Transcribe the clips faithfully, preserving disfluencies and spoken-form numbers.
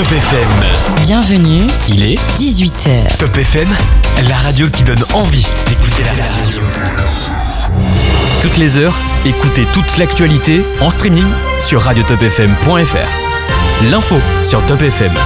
Top F M. Bienvenue, Il est dix-huit heures. Top F M, la radio qui donne envie d'écouter la radio. Toutes les heures, écoutez toute l'actualité en streaming sur radio top f m point f r. L'info sur Top F M.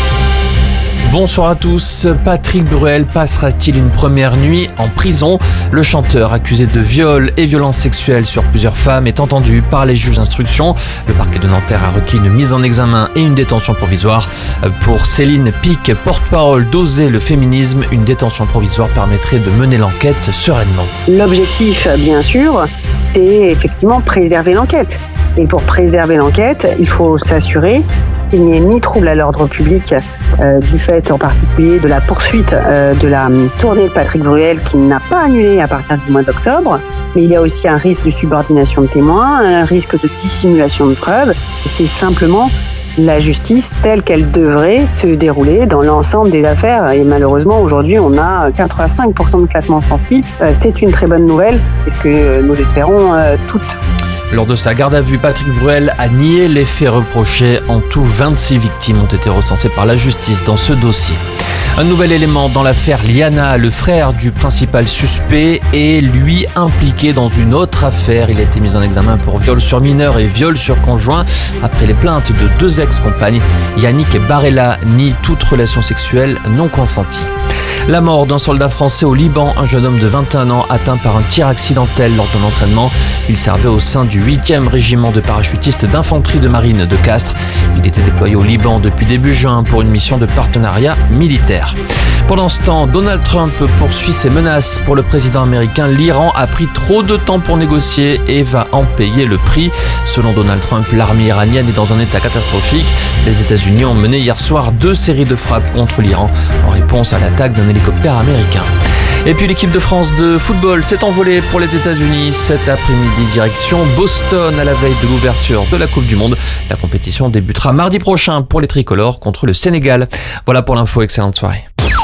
Bonsoir à tous. Patrick Bruel passera-t-il une première nuit en prison ? Le chanteur accusé de viol et violences sexuelles sur plusieurs femmes est entendu par les juges d'instruction. Le parquet de Nanterre a requis une mise en examen et une détention provisoire. Pour Céline Pic, porte-parole d'Oser le féminisme, une détention provisoire permettrait de mener l'enquête sereinement. L'objectif, bien sûr, c'est effectivement préserver l'enquête. Et pour préserver l'enquête, il faut s'assurer qu'il n'y ait ni trouble à l'ordre public euh, du fait en particulier de la poursuite euh, de la tournée de Patrick Bruel qui n'a pas annulé à partir du mois d'octobre, mais il y a aussi un risque de subordination de témoins, un risque de dissimulation de preuves. C'est simplement la justice telle qu'elle devrait se dérouler dans l'ensemble des affaires. Et malheureusement, aujourd'hui, on a quatre-vingt-cinq pour cent de classement sans suite. Euh, c'est une très bonne nouvelle, parce que euh, nous espérons euh, toutes. Lors de sa garde à vue, Patrick Bruel a nié les faits reprochés. En tout, vingt-six victimes ont été recensées par la justice dans ce dossier. Un nouvel élément dans l'affaire Liana, le frère du principal suspect est lui impliqué dans une autre affaire. Il a été mis en examen pour viol sur mineur et viol sur conjoint après les plaintes de deux ex-compagnes. Yannick et Barella nient toute relation sexuelle non consentie. La mort d'un soldat français au Liban, un jeune homme de vingt et un ans atteint par un tir accidentel lors d'un entraînement. Il servait au sein du huitième régiment de parachutistes d'infanterie de marine de Castres. Il était déployé au Liban depuis début juin pour une mission de partenariat militaire. Pendant ce temps, Donald Trump poursuit ses menaces pour le président américain. L'Iran a pris trop de temps pour négocier et va en payer le prix. Selon Donald Trump, l'armée iranienne est dans un état catastrophique. Les États-Unis ont mené hier soir deux séries de frappes contre l'Iran en réponse à l'attaque d'un hélicoptère américain. Et puis l'équipe de France de football s'est envolée pour les États-Unis cet après-midi, direction Boston à la veille de l'ouverture de la Coupe du Monde. La compétition débutera mardi prochain pour les tricolores contre le Sénégal. Voilà pour l'info, excellente soirée.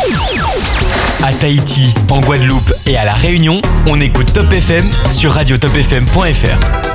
À Tahiti, en Guadeloupe et à La Réunion, on écoute Top F M sur radio top f m point f r.